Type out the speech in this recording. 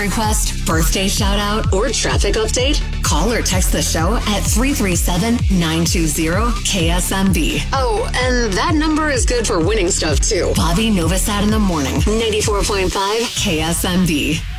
request, birthday shout out, or traffic update? Call or text the show at 337-920-KSMB. Oh, and that number is good for winning stuff too. Bobby Novosad in the morning, 94.5 KSMB.